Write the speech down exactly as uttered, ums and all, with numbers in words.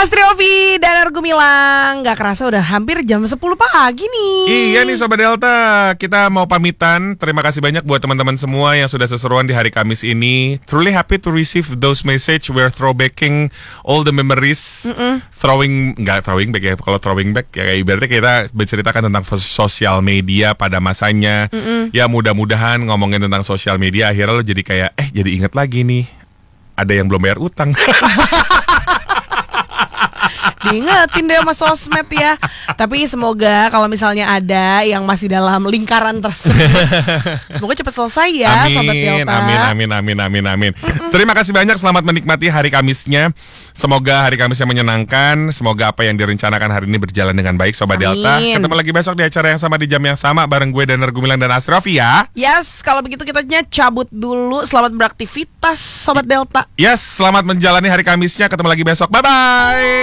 Astri Ovi dan Argo Milang. Gak kerasa udah hampir jam sepuluh pagi nih. Iya nih Sobat Delta, kita mau pamitan. Terima kasih banyak buat teman-teman semua yang sudah seseruan di hari Kamis ini. Truly happy to receive those message. We're throwbacking all the memories. Mm-mm. Throwing, enggak throwing back ya. Kalau throwing back ya kayak ibaratnya kita berceritakan tentang sosial media pada masanya. Mm-mm. Ya mudah-mudahan ngomongin tentang sosial media akhirnya lo jadi kayak eh jadi inget lagi nih ada yang belum bayar utang. Diingetin deh sama sosmed ya. Tapi semoga kalau misalnya ada yang masih dalam lingkaran tersebut, semoga cepat selesai ya. Amin, Sobat Delta. amin, amin, amin, amin, amin. Terima kasih banyak, selamat menikmati hari Kamisnya. Semoga hari Kamisnya menyenangkan. Semoga apa yang direncanakan hari ini berjalan dengan baik, Sobat Amin. Delta. Ketemu lagi besok di acara yang sama di jam yang sama bareng gue dan Argo Milang dan Astri Ovi ya. Yes, kalau begitu kita cabut dulu. Selamat beraktivitas Sobat Delta. Yes, selamat menjalani hari Kamisnya. Ketemu lagi besok. Bye bye.